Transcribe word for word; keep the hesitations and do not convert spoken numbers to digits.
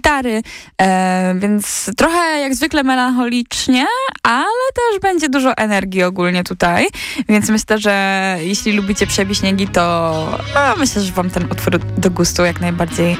gitary, e, więc trochę jak zwykle melancholicznie, ale też będzie dużo energii ogólnie tutaj, więc myślę, że jeśli lubicie Przebiśniegi, to a, myślę, że wam ten utwór do gustu jak najbardziej